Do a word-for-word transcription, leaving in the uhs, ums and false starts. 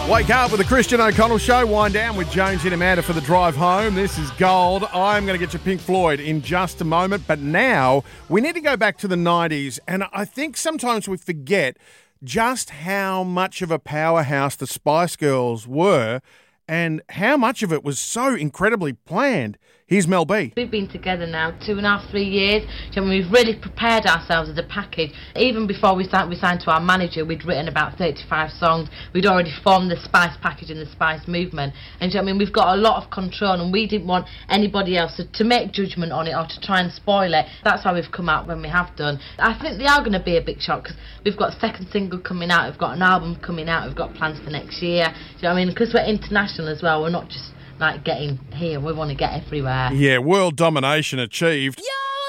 Wake up with the Christian O'Connell Show. Wind down with Jones and Amanda for the drive home. This is gold. I'm going to get you Pink Floyd in just a moment. But now we need to go back to the nineties. And I think sometimes we forget just how much of a powerhouse the Spice Girls were and how much of it was so incredibly planned. Here's Mel B. We've been together now two and a half, three years. I mean, we've really prepared ourselves as a package. Even before we signed, we signed to our manager, we'd written about thirty-five songs. We'd already formed the Spice package and the Spice movement. And I mean, we've got a lot of control, and we didn't want anybody else to, to make judgment on it or to try and spoil it. That's why we've come out when we have done. I think they are going to be a big shock because we've got a second single coming out, we've got an album coming out, we've got plans for next year. Do you know what I mean? Because we're international as well, we're not just like getting here, we want to get everywhere. Yeah, world domination achieved. Yeah.